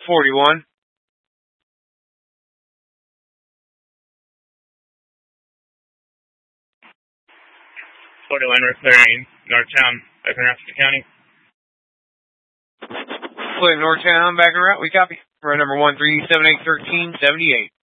41. We're clearing Northtown, back in Rapid County. Clear Northtown, back in route. We copy. Run number 13781378.